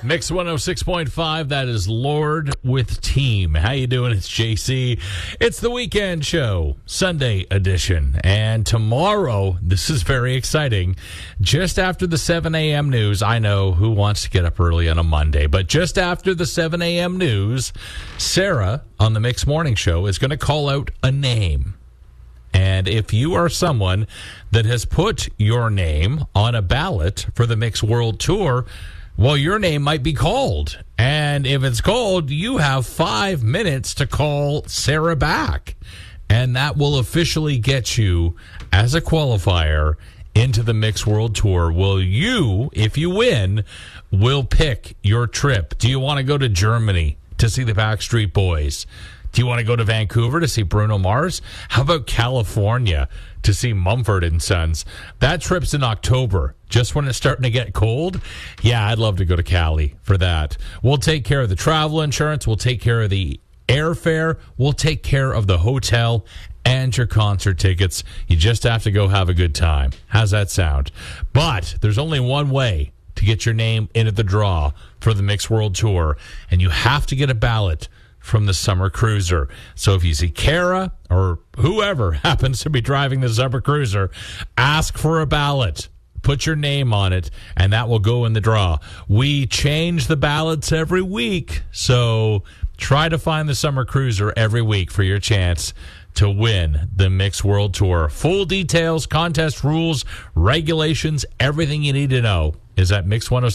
Mix 106.5, that is Lord with Team. How you doing? It's JC. It's the weekend show, Sunday edition. And tomorrow, this is very exciting, just after the 7 a.m. news. I know who wants to get up early on a Monday, but just after the 7 a.m. news, Sarah on the Mix Morning Show is going to call out a name. And if you are someone that has put your name on a ballot for the Mix World Tour, well, your name might be called. And if it's called, you have 5 minutes to call Sarah back. And that will officially get you, as a qualifier, into the Mix World Tour. Will you, if you win, will pick your trip. Do you want to go to Germany to see the Backstreet Boys? Do you want to go to Vancouver to see Bruno Mars? How about California to see Mumford & Sons? That trip's in October, just when it's starting to get cold. Yeah, I'd love to go to Cali for that. We'll take care of the travel insurance. We'll take care of the airfare. We'll take care of the hotel and your concert tickets. You just have to go have a good time. How's that sound? But there's only one way to get your name into the draw for the Mix World Tour, and you have to get a ballot from the Summer Cruiser. So if you see Kara or whoever happens to be driving the Summer Cruiser, ask for a ballot. Put your name on it, and that will go in the draw. We change the ballots every week, so try to find the Summer Cruiser every week for your chance to win the Mix World Tour. Full details, contest rules, regulations, everything you need to know is at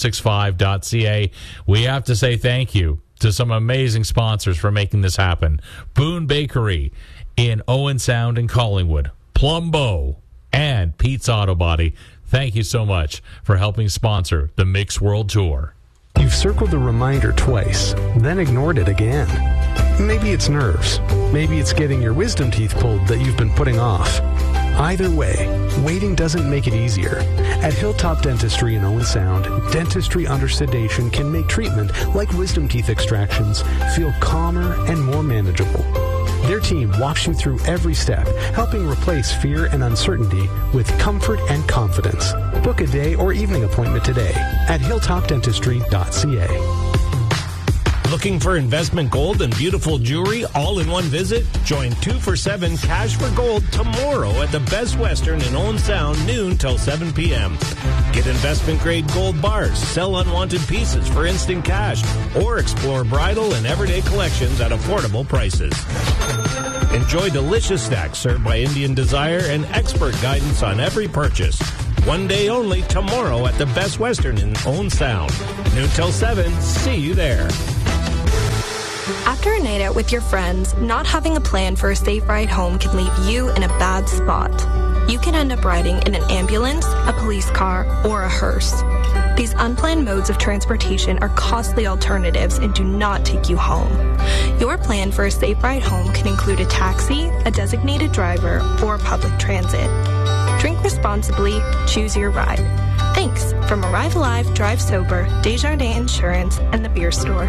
mix1065.ca. We have to say thank you to some amazing sponsors for making this happen. Boone Bakery in Owen Sound and Collingwood, Plumbo, and Pete's Auto Body. Thank you so much for helping sponsor the Mix World Tour. You've circled the reminder twice, then ignored it again. Maybe it's nerves. Maybe it's getting your wisdom teeth pulled that you've been putting off. Either way, waiting doesn't make it easier. At Hilltop Dentistry in Owen Sound, dentistry under sedation can make treatment, like wisdom teeth extractions, feel calmer and more manageable. Their team walks you through every step, helping replace fear and uncertainty with comfort and confidence. Book a day or evening appointment today at hilltopdentistry.ca. Looking for investment gold and beautiful jewelry all in one visit? Join 2 for 7 Cash for Gold tomorrow at the Best Western in Owen Sound, noon till 7 p.m. Get investment-grade gold bars, sell unwanted pieces for instant cash, or explore bridal and everyday collections at affordable prices. Enjoy delicious snacks served by Indian Desire and expert guidance on every purchase. One day only tomorrow at the Best Western in Owen Sound, noon till 7. See you there. After a night out with your friends, not having a plan for a safe ride home can leave you in a bad spot. You can end up riding in an ambulance, a police car, or a hearse. These unplanned modes of transportation are costly alternatives and do not take you home. Your plan for a safe ride home can include a taxi, a designated driver, or public transit. Drink responsibly, choose your ride. Thanks from Arrive Alive, Drive Sober, Desjardins Insurance, and the Beer Store.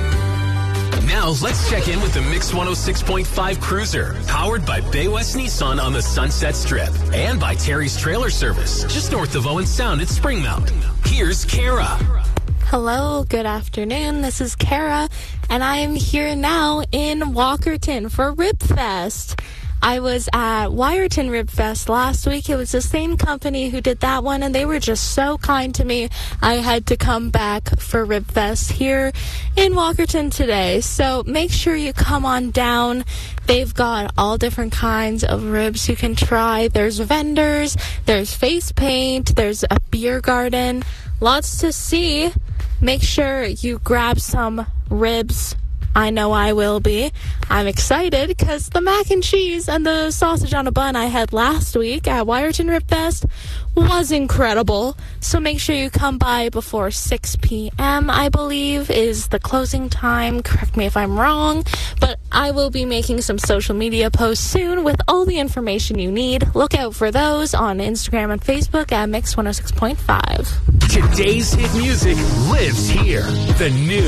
Now, let's check in with the Mix 106.5 Cruiser, powered by Bay West Nissan on the Sunset Strip, and by Terry's Trailer Service, just north of Owen Sound at Springmount. Here's Kara. Hello, good afternoon. This is Kara, and I am here now in Walkerton for RibFest. I was at Wyerton RibFest last week. It was the same company who did that one, and they were just so kind to me. I had to come back for RibFest here in Walkerton today. So make sure you come on down. They've got all different kinds of ribs you can try. There's vendors, there's face paint, there's a beer garden. Lots to see. Make sure you grab some ribs. I know I will be. I'm excited because the mac and cheese and the sausage on a bun I had last week at Wyerton RibFest was incredible. So make sure you come by before 6 p.m., I believe, is the closing time. Correct me if I'm wrong. But I will be making some social media posts soon with all the information you need. Look out for those on Instagram and Facebook at Mix 106.5. Today's hit music lives here. The new